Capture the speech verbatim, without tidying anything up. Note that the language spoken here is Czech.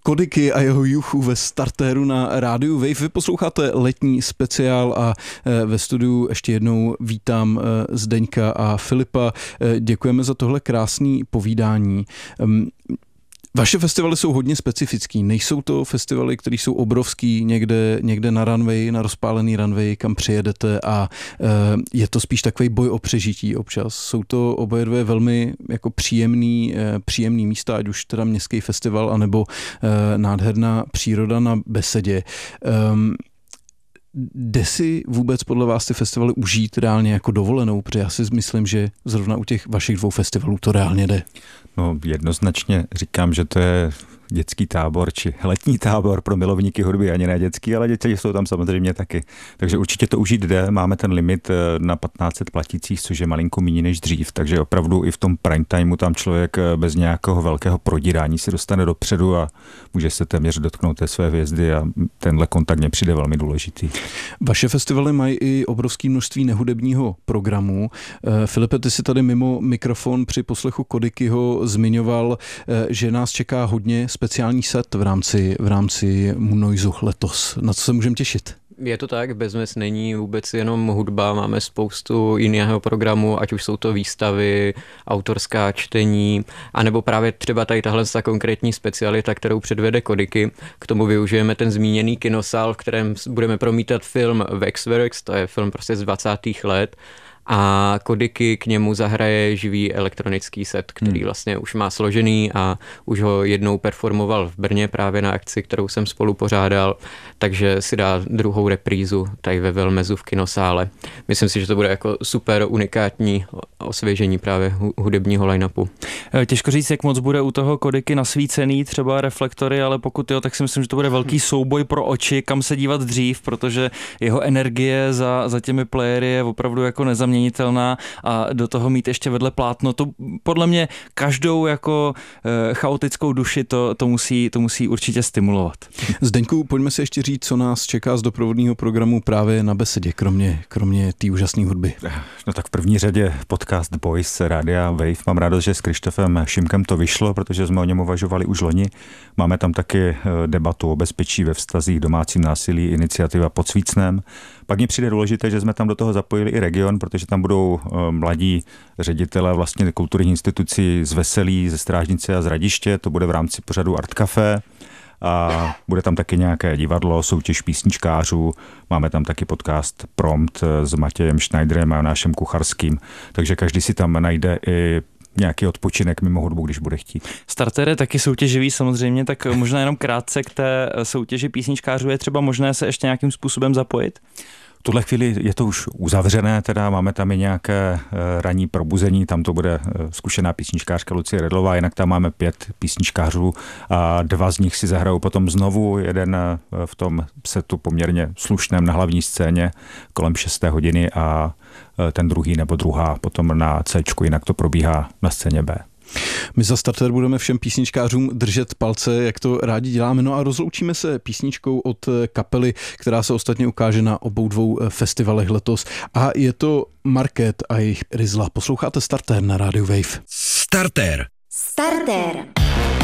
Kodiky a jeho juchu ve startéru na rádiu Wave. Vy posloucháte letní speciál a ve studiu ještě jednou vítám Zdeňka a Filipa. Děkujeme za tohle krásné povídání. Vaše festivaly jsou hodně specifický. Nejsou to festivaly, které jsou obrovský někde, někde na runway, na rozpálený runway, kam přijedete a je to spíš takový boj o přežití občas. Jsou to oboje dvě velmi jako příjemný, příjemný místa, ať už teda městský festival, anebo nádherná příroda na Besedě. Jde si vůbec podle vás ty festivaly užít reálně jako dovolenou? Protože já si myslím, že zrovna u těch vašich dvou festivalů to reálně jde. No jednoznačně říkám, že to je dětský tábor, či letní tábor pro milovníky hudby, ani ne dětský, ale děti jsou tam samozřejmě taky. Takže určitě to užít jde, máme ten limit na patnáct set platících, což je malinko méně než dřív, takže opravdu i v tom prime timeu tam člověk bez nějakého velkého prodírání si dostane dopředu a může se téměř dotknout té své hvězdy a tenhle kontakt mě přijde velmi důležitý. Vaše festivaly mají i obrovské množství nehudebního programu. Filipe, ty si tady mimo mikrofon při poslechu Kodikyho zmiňoval, že nás čeká hodně speciální set v rámci, v rámci Moonnoiseu letos. Na co se můžeme těšit? Je to tak, Bezmes není vůbec jenom hudba, máme spoustu jiného programu, ať už jsou to výstavy, autorská čtení, anebo právě třeba tady tahle ta konkrétní specialita, kterou předvede Kodiky. K tomu využijeme ten zmíněný kinosál, v kterém budeme promítat film Waxworks, to je film prostě z dvacátých let. A Kodiky k němu zahraje živý elektronický set, který vlastně už má složený a už ho jednou performoval v Brně právě na akci, kterou jsem spolu pořádal, takže si dá druhou reprízu tady ve Velmezu v kinosále. Myslím si, že to bude jako super unikátní osvěžení právě hudebního line-upu. Těžko říct, jak moc bude u toho Kodiky nasvícený, třeba reflektory, ale pokud jo, tak si myslím, že to bude velký souboj pro oči, kam se dívat dřív, protože jeho energie za, za těmi playery je opravdu jako nezaměnitelná a do toho mít ještě vedle plátno, to podle mě každou jako e, chaotickou duši to, to, musí, to musí určitě stimulovat. Zdeňku, pojďme si ještě říct, co nás čeká z doprovodného programu právě na Besedě, kromě, kromě té úžasné hudby. No tak v první řadě podcast Boys Rádia Wave. Mám rádost, že s Krištofem Šimkem to vyšlo, protože jsme o něm uvažovali už loni. Máme tam taky debatu o bezpečí ve vztazích, domácím násilí, iniciativa Pod svícnem. Pak mi přijde důležité, že jsme tam do toho zapojili i region, protože tam budou mladí ředitelé vlastně kulturních institucí z Veselí, ze Strážnice a z Radiště. To bude v rámci pořadu Art Café. A bude tam taky nějaké divadlo, soutěž písničkářů, máme tam taky podcast Prompt s Matějem Schneiderem a Jonášem Kucharským, takže každý si tam najde i nějaký odpočinek mimo hudbu, když bude chtít. Starter je taky soutěživý samozřejmě, tak možná jenom krátce k té soutěži písničkářů je třeba možné se ještě nějakým způsobem zapojit? V tuhle chvíli je to už uzavřené, teda máme tam i nějaké ranní probuzení, tam to bude zkušená písničkářka Lucie Redlová, jinak tam máme pět písničkářů a dva z nich si zahrajou potom znovu, jeden v tom setu poměrně slušném na hlavní scéně kolem šesté hodiny a ten druhý nebo druhá potom na Cčku, jinak to probíhá na scéně B. My za starter budeme všem písničkářům držet palce, jak to rádi děláme. No a rozloučíme se písničkou od kapely, která se ostatně ukáže na obou dvou festivalech letos. A je to Market a jejich Rizla. Posloucháte Starter na rádiu Wave. Starter. Starter.